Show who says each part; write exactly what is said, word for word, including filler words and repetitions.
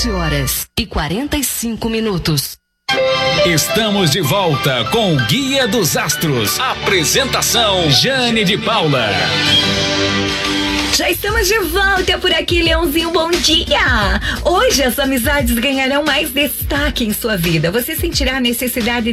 Speaker 1: sete horas e quarenta e cinco minutos.
Speaker 2: Estamos de volta com o Guia dos Astros. Apresentação Jane de Paula.
Speaker 3: Já estamos de volta por aqui, Leãozinho, bom dia! Hoje as amizades ganharão mais destaque em sua vida. Você sentirá a necessidade